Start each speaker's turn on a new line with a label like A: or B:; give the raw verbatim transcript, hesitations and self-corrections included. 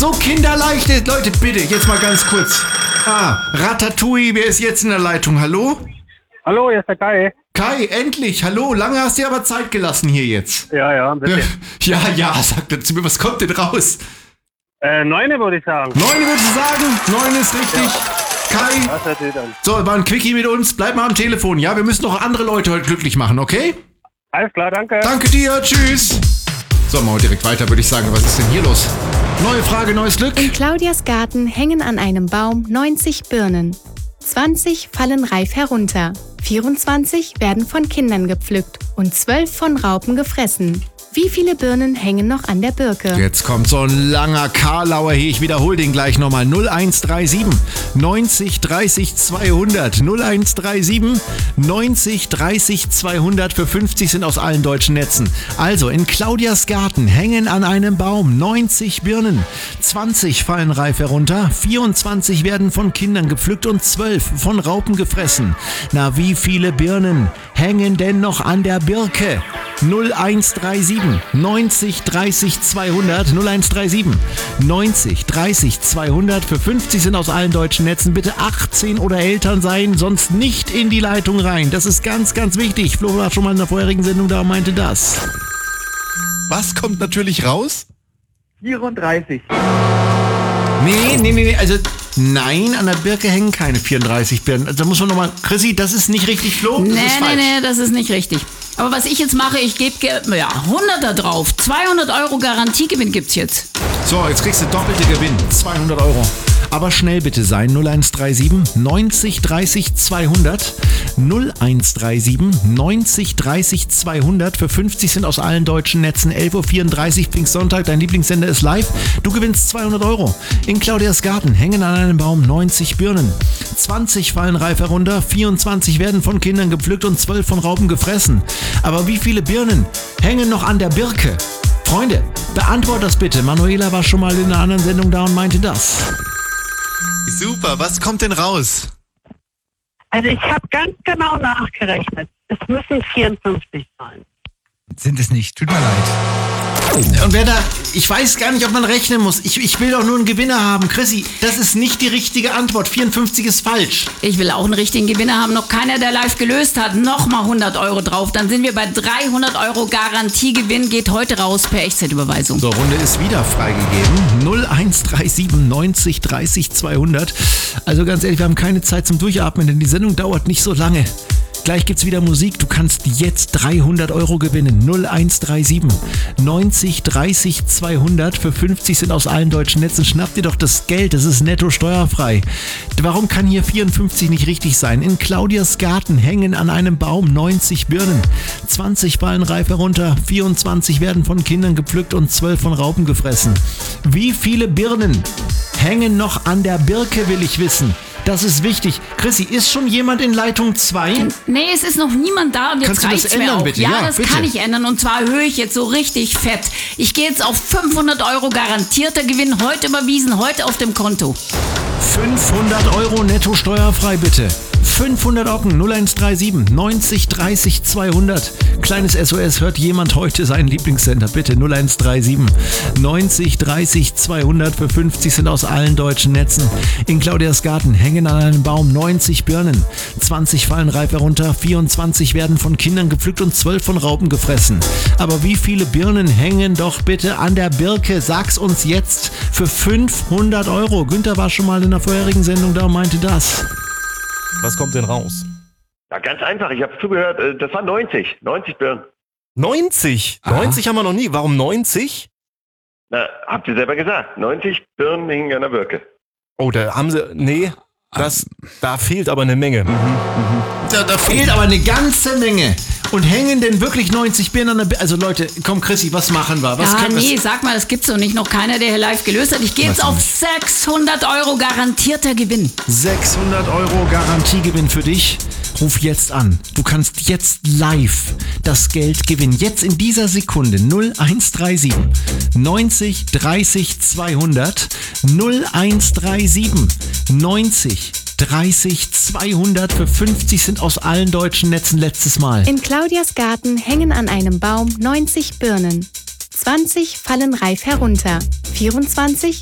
A: So kinderleicht. Leute, bitte, jetzt mal ganz kurz. Ah, Ratatouille, wer ist jetzt in der Leitung? Hallo?
B: Hallo, hier ist der Kai.
A: Kai, endlich, hallo. Lange hast du dir aber Zeit gelassen hier jetzt.
B: Ja, ja, ein bisschen.
A: Ja, ja, sag das zu mir, was kommt denn raus?
B: Äh, Neune würde ich sagen.
A: Neune würde ich sagen, neun ist richtig. Ja. Kai.
B: Was erzählt dann?
A: So, war ein Quickie mit uns. Bleib mal am Telefon, ja? Wir müssen noch andere Leute heute glücklich machen, okay?
B: Alles klar, danke.
A: Danke dir, tschüss. So, machen wir direkt weiter, würde ich sagen. Was ist denn hier los? Neue Frage, neues Glück.
C: In Claudias Garten hängen an einem Baum neunzig Birnen. zwanzig fallen reif herunter. vierundzwanzig werden von Kindern gepflückt und zwölf von Raupen gefressen. Wie viele Birnen hängen noch an der Birke?
A: Jetzt kommt so ein langer Karlauer hier. Ich wiederhole den gleich nochmal. null eins drei sieben neunzig dreißig zweihundert. null eins drei sieben neunzig dreißig zweihundert für fünfzig sind aus allen deutschen Netzen. Also, in Claudias Garten hängen an einem Baum neunzig Birnen. zwanzig fallen reif herunter. vierundzwanzig werden von Kindern gepflückt und zwölf von Raupen gefressen. Na, wie viele Birnen hängen denn noch an der Birke? null eins drei sieben neunzig dreißig zweihundert. null eins drei sieben neunzig dreißig zweihundert für fünfzig sind aus allen deutschen Netzen. Bitte achtzehn oder Eltern sein, sonst nicht in die Leitung rein. Das ist ganz, ganz wichtig. Flo war schon mal in der vorherigen Sendung da und meinte das. Was kommt natürlich raus?
D: vierunddreißig.
A: Nee, nee, nee, nee, also nein, an der Birke hängen keine vierunddreißig Birnen. Also da muss man nochmal, Chrissy, das ist nicht richtig, Flo? Das
E: Nee,
A: ist
E: nee,
A: falsch.
E: nee, das ist nicht richtig. Aber was ich jetzt mache, ich gebe ja, hunderter drauf. zweihundert Euro Garantiegewinn gibt's jetzt.
A: So, jetzt kriegst du doppelte Gewinn, zweihundert Euro. Aber schnell bitte sein, null eins drei sieben neunzig dreißig zweihundert. null eins drei sieben neunzig dreißig zweihundert für fünfzig sind aus allen deutschen Netzen. elf Uhr vierunddreißig, Pfingstsonntag, dein Lieblingssender ist live. Du gewinnst zweihundert Euro. In Claudias Garten hängen an einem Baum neunzig Birnen. zwanzig fallen reif herunter, vierundzwanzig werden von Kindern gepflückt und zwölf von Raupen gefressen. Aber wie viele Birnen hängen noch an der Birke? Freunde, beantwortet das bitte. Manuela war schon mal in einer anderen Sendung da und meinte das. Super, was kommt denn raus?
F: Also ich habe ganz genau nachgerechnet. Es müssen vierundfünfzig sein.
G: Sind es nicht, tut mir leid.
A: Und wer da, ich weiß gar nicht, ob man rechnen muss. Ich, ich will doch nur einen Gewinner haben. Chrissy, das ist nicht die richtige Antwort. vierundfünfzig ist falsch.
E: Ich will auch einen richtigen Gewinner haben. Noch keiner, der live gelöst hat. Nochmal hundert Euro drauf. Dann sind wir bei dreihundert Euro Garantiegewinn. Geht heute raus per Echtzeitüberweisung.
A: So, Runde ist wieder freigegeben. null eins drei sieben neunzig dreißig zweihundert. Also ganz ehrlich, wir haben keine Zeit zum Durchatmen, denn die Sendung dauert nicht so lange. Gleich gibt's wieder Musik. Du kannst jetzt dreihundert Euro gewinnen. null eins drei sieben neunzig dreißig zweihundert für fünfzig sind aus allen deutschen Netzen. Schnapp dir doch das Geld. Das ist netto steuerfrei. Warum kann hier vierundfünfzig nicht richtig sein? In Claudias Garten hängen an einem Baum neunzig Birnen. zwanzig fallen reif herunter. vierundzwanzig werden von Kindern gepflückt und zwölf von Raupen gefressen. Wie viele Birnen hängen noch an der Birke, will ich wissen. Das ist wichtig. Chrissy, ist schon jemand in Leitung zwei?
E: Nee, es ist noch niemand da und jetzt
A: Kannst du das
E: reicht's mir
A: ändern,
E: auch.
A: bitte?
E: Ja,
A: Ja,
E: das
A: bitte.
E: kann ich ändern und zwar erhöhe ich jetzt so richtig fett. Ich gehe jetzt auf fünfhundert Euro garantierter Gewinn, heute überwiesen, heute auf dem Konto.
A: fünfhundert Euro netto steuerfrei, bitte. fünfhundert Ocken, null eins drei sieben neunzig dreißig zweihundert. Kleines S O S, hört jemand heute seinen Lieblingssender? Bitte null eins drei sieben neunzig dreißig zweihundert für fünfzig sind aus allen deutschen Netzen. In Claudias Garten hängen an einem Baum neunzig Birnen. zwanzig fallen reif herunter, vierundzwanzig werden von Kindern gepflückt und zwölf von Raupen gefressen. Aber wie viele Birnen hängen doch bitte an der Birke? Sag's uns jetzt für fünfhundert Euro. Günther war schon mal in der vorherigen Sendung da und meinte das.
H: Was kommt denn raus?
I: Ja, ganz einfach, ich habe zugehört, äh, das waren neunzig. neunzig Birnen.
H: neunzig?
A: Aha.
H: neunzig haben wir noch nie. Warum neunzig?
I: Na, habt ihr selber gesagt. neunzig Birnen hingen an der Birke.
H: Oh, da haben sie... Nee, das, da fehlt aber eine Menge.
A: Da, da fehlt aber eine ganze Menge. Und hängen denn wirklich neunzig Birnen an der Birke? Also Leute, komm Chrissy, was machen wir? Was
E: ja,
A: können
E: nee,
A: wir?
E: sag mal, das gibt's doch nicht. Noch keiner, der hier live gelöst hat. Ich gehe
A: Was
E: jetzt auf
A: nicht?
E: sechshundert Euro garantierter Gewinn.
A: sechshundert Euro Garantiegewinn für dich. Ruf jetzt an. Du kannst jetzt live das Geld gewinnen. Jetzt in dieser Sekunde. null eins drei sieben neunzig dreißig zweihundert. null eins drei sieben neunzig dreißig zweihundert für fünfzig sind aus allen deutschen Netzen letztes Mal.
C: In Claudias Garten hängen an einem Baum neunzig Birnen. zwanzig fallen reif herunter. vierundzwanzig